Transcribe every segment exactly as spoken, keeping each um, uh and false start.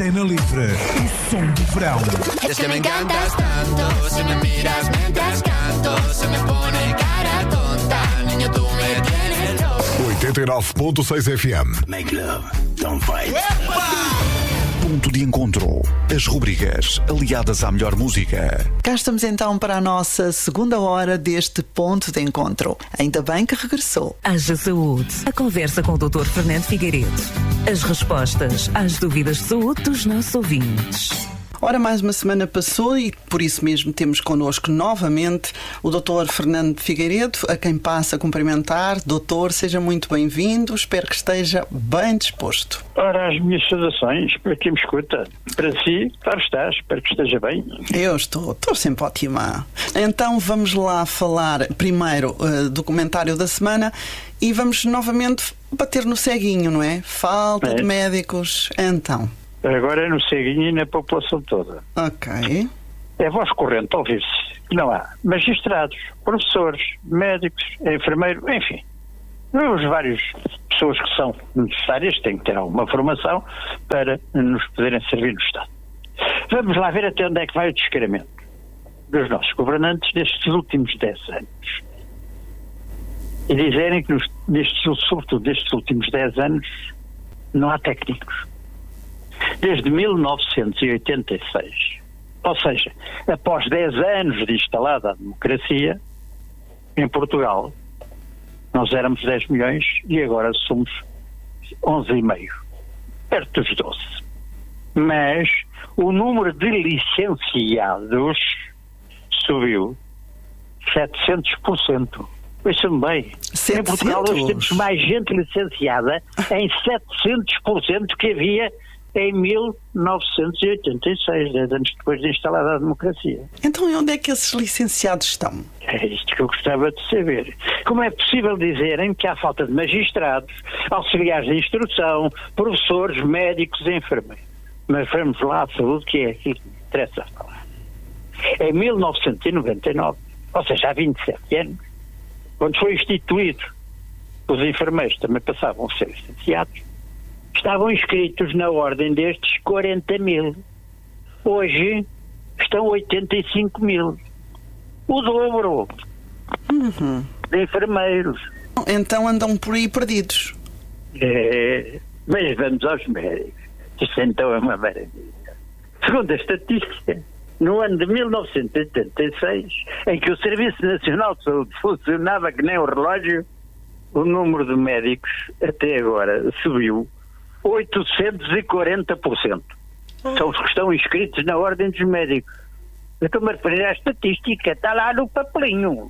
Antena Livre, o som do verão. Es que me encantas tanto, si me miras mientras canto, se me pone cara tonta, niño, tú me tienes loco. oitenta e nove ponto seis F M. Make love, don't fight. Ponto de encontro. As rubricas aliadas à melhor música. Cá estamos então para a nossa segunda hora deste Ponto de Encontro. Ainda bem que regressou. Haja Saúde. A conversa com o doutor Fernando Figueiredo. As respostas às dúvidas de saúde dos nossos ouvintes. Ora, mais uma semana passou e por isso mesmo temos connosco novamente o doutor Fernando Figueiredo, a quem passa a cumprimentar. Doutor, seja muito bem-vindo, espero que esteja bem disposto. Ora, as minhas saudações para quem me escuta. Para si, claro está, espero que esteja bem. Eu estou, estou sempre ótima. Então vamos lá falar primeiro uh, do comentário da semana e vamos novamente bater no ceguinho, não é? Falta é. de médicos, então... Agora é no ceguinho e na população toda. Ok. É voz corrente, ouvir-se. Não há magistrados, professores, médicos, enfermeiros, enfim. Os várias pessoas que são necessárias têm que ter alguma formação para nos poderem servir no Estado. Vamos lá ver até onde é que vai o descaramento dos nossos governantes destes últimos dez anos. E dizerem que, nos, destes, sobretudo destes últimos dez anos, não há técnicos. Desde mil novecentos e oitenta e seis, ou seja, após dez anos de instalada a democracia, em Portugal, nós éramos dez milhões e agora somos onze vírgula cinco, perto dos doze. Mas o número de licenciados subiu setecentos por cento. Vejam bem, setecentos? Em Portugal hoje temos mais gente licenciada em setecentos por cento que havia em mil novecentos e oitenta e seis, dez anos depois de instalada a democracia. Então, e onde é que esses licenciados estão? É isto que eu gostava de saber. Como é possível dizerem que há falta de magistrados, auxiliares de instrução, professores, médicos e enfermeiros? Mas vamos lá à saúde, que é aqui que me interessa falar. Em mil novecentos e noventa e nove, ou seja, há vinte e sete anos, quando foi instituído, os enfermeiros também passavam a ser licenciados, estavam inscritos na ordem destes quarenta mil. Hoje estão oitenta e cinco mil. O dobro uhum. de enfermeiros. Então andam por aí perdidos. É, mas vamos aos médicos. Isto então é uma maravilha. Segundo a estatística, no ano de mil novecentos e oitenta e seis, em que o Serviço Nacional de Saúde funcionava que nem o relógio, o número de médicos até agora subiu oitocentos e quarenta por cento. São os que estão inscritos na ordem dos médicos. Eu estou-me a referir à estatística, está lá no papelinho.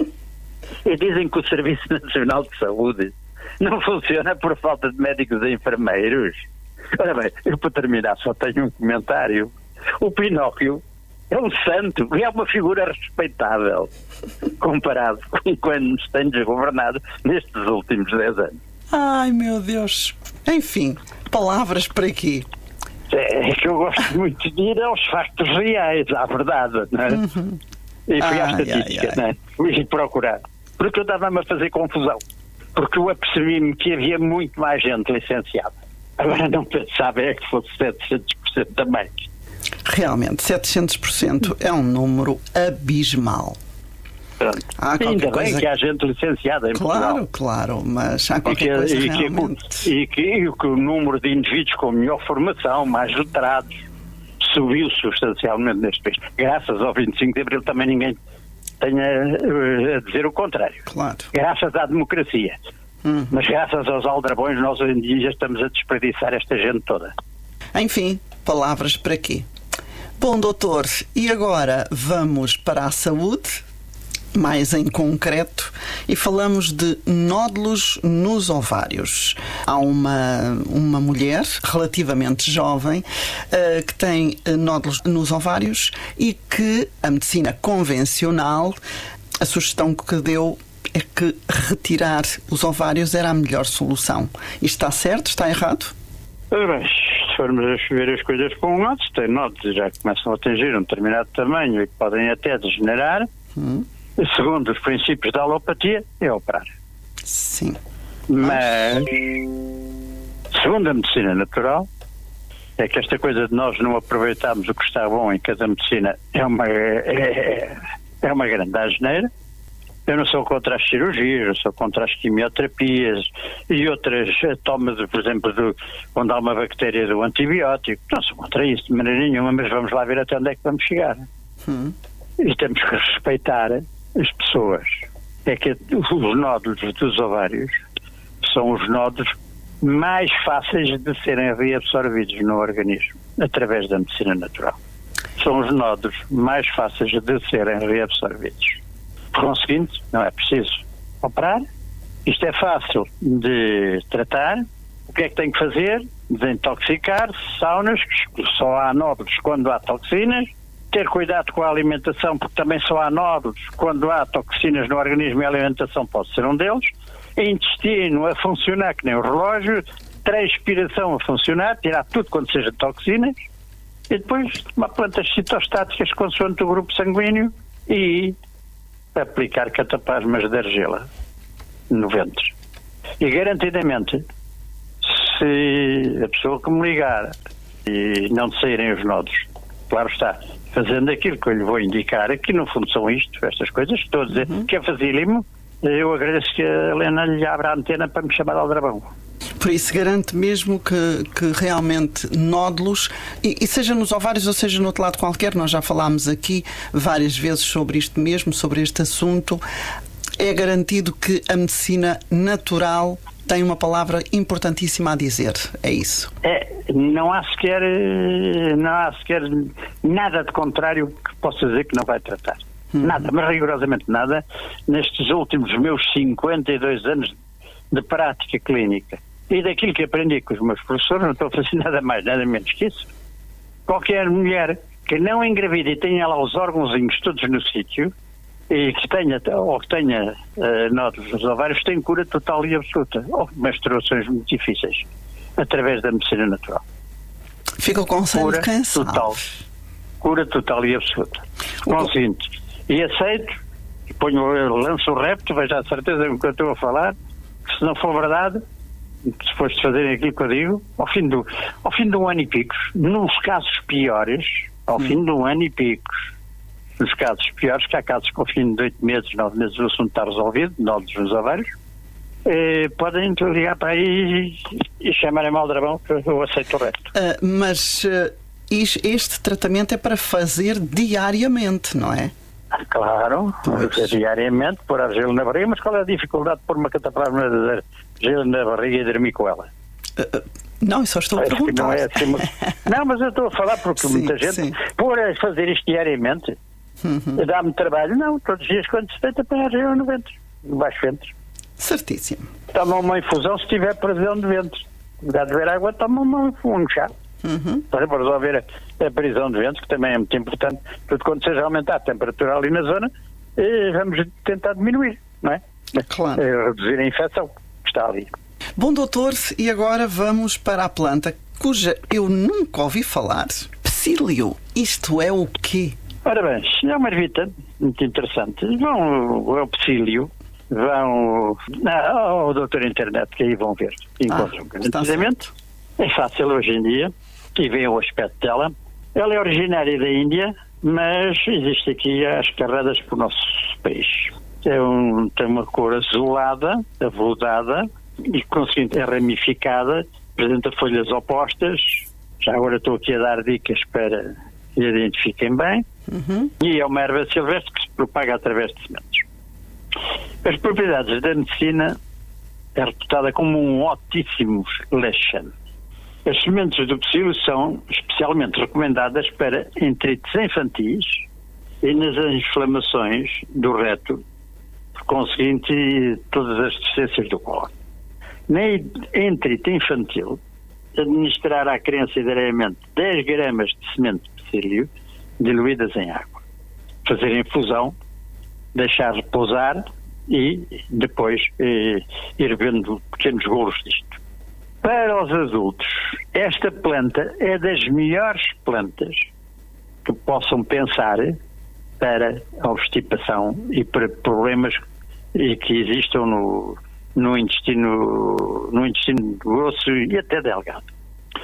E dizem que o Serviço Nacional de Saúde não funciona por falta de médicos e enfermeiros. Ora bem, eu para terminar só tenho um comentário. O Pinóquio é um santo e é uma figura respeitável comparado com quando nos tem desgovernado nestes últimos dez anos. Ai, meu Deus. Enfim, palavras para quê? É que eu gosto muito de ir aos factos reais, à verdade, não é? Uhum. E fui à Ai, estatística, ai, ai. não é? Fui procurar. Porque eu estava-me a fazer confusão. Porque eu apercebi-me que havia muito mais gente licenciada. Agora não pensava é que fosse setecentos por cento também. Realmente, setecentos por cento é um número abismal. Pronto. coisa... Ainda bem que há gente licenciada em claro, Portugal. Claro, mas há E que, qualquer coisa e, realmente... que, e, que, e que o número de indivíduos com melhor formação, mais letrados, subiu substancialmente neste país. Graças ao vinte e cinco de Abril também ninguém tenha uh, a dizer o contrário. Claro. Graças à democracia. Hum. Mas graças aos aldrabões nós hoje em dia estamos a desperdiçar esta gente toda. Enfim, palavras para quê? Bom, doutor, e agora vamos para a saúde, mais em concreto, e falamos de nódulos nos ovários. Há uma, uma mulher relativamente jovem uh, que tem nódulos nos ovários e que a medicina convencional, a sugestão que deu é que retirar os ovários era a melhor solução. Isto está certo? Está errado? Bem, se formos a ver as coisas com um lado, se tem nódulos já começam a atingir um determinado tamanho e podem até degenerar, hum. segundo os princípios da alopatia, é operar. Sim. Mas, segundo a medicina natural, é que esta coisa de nós não aproveitarmos o que está bom em cada medicina é uma, é, é uma grande asneira. Eu não sou contra as cirurgias, eu sou contra as quimioterapias e outras tomas, por exemplo, do, onde há uma bactéria do antibiótico. Não sou contra isso de maneira nenhuma, mas vamos lá ver até onde é que vamos chegar. Hum. E temos que respeitar as pessoas. É que os nódulos dos ovários são os nódulos mais fáceis de serem reabsorvidos no organismo, através da medicina natural. São os nódulos mais fáceis de serem reabsorvidos. Por conseguinte, não é preciso operar. Isto é fácil de tratar. O que é que tem que fazer? Desintoxicar, saunas, que só há nódulos quando há toxinas. Ter cuidado com a alimentação, porque também só há nódulos quando há toxinas no organismo, e a alimentação pode ser um deles. Intestino a funcionar que nem o relógio, transpiração a funcionar, tirar tudo quando seja toxinas, e depois uma plantas citostáticas consoante o grupo sanguíneo e aplicar cataplasmas de argila no ventre. E garantidamente, se a pessoa que me ligar e não saírem os nódulos, claro está, fazendo aquilo que eu lhe vou indicar, que no fundo são isto, estas coisas, estou a dizer uhum. que é facílimo, eu agradeço que a Helena lhe abra a antena para me chamar aldrabão. Por isso garante mesmo que, que realmente nódulos, e, e seja nos ovários ou seja no outro lado qualquer, nós já falámos aqui várias vezes sobre isto mesmo, sobre este assunto, é garantido que a medicina natural tem uma palavra importantíssima a dizer, é isso? É, não há sequer, não há sequer nada de contrário que possa dizer que não vai tratar. Hum. Nada, mas rigorosamente nada, nestes últimos meus cinquenta e dois anos de prática clínica e daquilo que aprendi com os meus professores, não estou a fazer nada mais, nada menos que isso. Qualquer mulher que não engravide e tenha lá os órgãozinhos todos no sítio, e que tenha, ou que tenha uh, nódulos nos ovários, tem cura total e absoluta, ou menstruações muito difíceis, através da medicina natural. Fica com sangue cura cansado. Total, cura total e absoluta. Consciente. E aceito, e ponho, lanço o repto, veja a certeza do que eu estou a falar, que se não for verdade, depois de fazerem aquilo que eu digo, ao fim do, ao fim de um ano e picos, nos casos piores, ao hum. fim de um ano e picos, nos casos piores, que há casos que ao fim de oito meses, nove meses o assunto está resolvido, nódulos nos ovários, eh, podem ligar para aí e, e chamarem-me aldrabão, que eu aceito o resto. Uh, mas uh, este tratamento é para fazer diariamente, não é? Ah, claro, fazer diariamente, pôr argila na barriga, mas qual é a dificuldade de pôr uma cataplasma de argila na barriga e dormir com ela? Uh, uh, não, eu só estou a perguntar. Não, é assim, mas... não, mas eu estou a falar porque sim, muita gente, sim. por fazer isto diariamente, uhum. dá-me trabalho. Não, todos os dias quando se deita põe argila no ventre, no baixo ventre. Certíssimo. Toma uma infusão se tiver prisão de ventre. Dá de ver água, toma uma, um chá. Uhum. Para resolver a, a prisão de ventre, que também é muito importante. Tudo quando seja aumentar a temperatura ali na zona, eh, vamos tentar diminuir, não é? Claro. Eh, reduzir a infecção que está ali. Bom, doutor, e agora vamos para a planta cuja eu nunca ouvi falar. Psílio. Isto é o quê? Ora bem, é uma ervita muito interessante. Vão ao psílio, vão ah, ao doutor internet, que aí vão ver. Encontram ah, garantidamente. É fácil hoje em dia, e veem o aspecto dela. Ela é originária da Índia, mas existe aqui às carradas por nosso país. É um, tem uma cor azulada, aveludada, e conseguinte é ramificada, apresenta folhas opostas. Já agora estou aqui a dar dicas para que identifiquem bem. Uhum. E é uma erva silvestre que se propaga através de sementes. As propriedades da medicina é reputada como um ótimo laxante. As sementes do psílio são especialmente recomendadas para enterites infantis e nas inflamações do reto, por conseguinte todas as deficiências do cólon. Na enterite infantil, administrar à criança diariamente dez gramas de semente de psílio diluídas em água. Fazer infusão, deixar repousar e depois eh, ir vendo pequenos golos disto. Para os adultos, esta planta é das melhores plantas que possam pensar para a obstipação e para problemas que existam no, no intestino no intestino grosso e até delgado.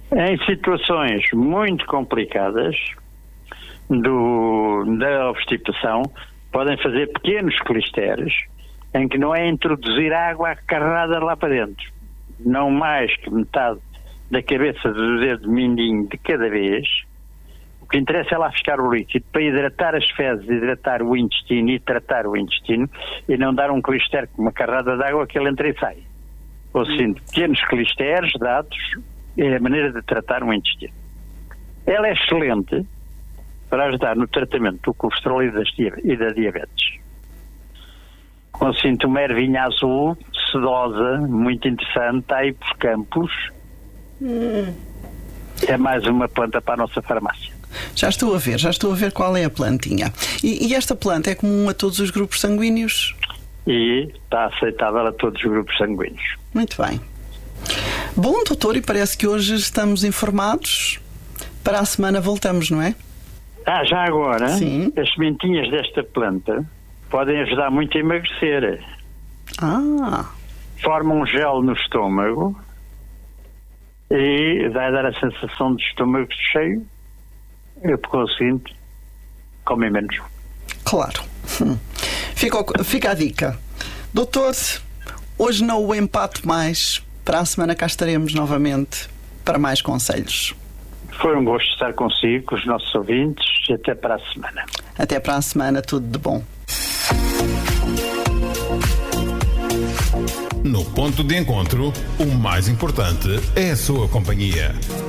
Em situações muito complicadas do, da obstipação, podem fazer pequenos clisteres em que não é introduzir água carregada lá para dentro. Não mais que metade da cabeça do dedo mindinho de cada vez. O que interessa é lá ficar o líquido para hidratar as fezes, hidratar o intestino e tratar o intestino e não dar um clister com uma carrada de água que ele entra e sai. Ou seja, pequenos clisteres dados é a maneira de tratar o intestino. Ela é excelente para ajudar no tratamento do colesterol e, das, e da diabetes. Consinto uma ervinha azul, sedosa, muito interessante, está aí por campos. Hum. É mais uma planta para a nossa farmácia. Já estou a ver, já estou a ver qual é a plantinha. E, e esta planta é comum a todos os grupos sanguíneos? E está aceitável a todos os grupos sanguíneos. Muito bem. Bom, doutor, e parece que hoje estamos informados. Para a semana voltamos, não é? Ah, já agora, Sim. As sementinhas desta planta podem ajudar muito a emagrecer. Ah. Formam um gel no estômago e vai dar a sensação de estômago cheio. Eu, por conseguinte, comem menos. Claro. Fica, fica a dica. Doutor, hoje não o empato mais. Para a semana cá estaremos novamente para mais conselhos. Foi um gosto estar consigo, com os nossos ouvintes, e até para a semana. Até para a semana, tudo de bom. No ponto de encontro, o mais importante é a sua companhia.